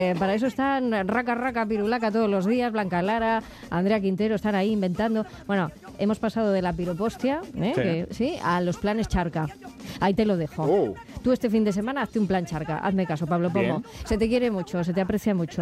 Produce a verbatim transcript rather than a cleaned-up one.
Eh, para eso están Raca Raca Pirulaca todos los días, Blanca Lara, Andrea Quintero, están ahí inventando. Bueno, hemos pasado de la piropostia, ¿eh? Sí. Que, sí, a los planes charca. Ahí te lo dejo. Oh. Tú este fin de semana hazte un plan charca. Hazme caso, Pablo Pomo. Bien. Se te quiere mucho, se te aprecia mucho.